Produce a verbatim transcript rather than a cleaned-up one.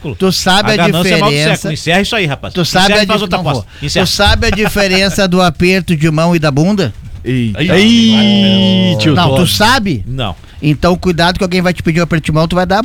século. Tu sabe a, a ganância é mal do diferença. século. Encerra isso aí, rapaz. Tu sabe Encerra a e faz dif- outra não aposta. vou. Encerra. Tu sabe a diferença do aperto de mão e da bunda? Ih, Aí, tio Não, Todd. tu sabe? Não. Então cuidado que alguém vai te pedir um aperto de mão, tu vai dar a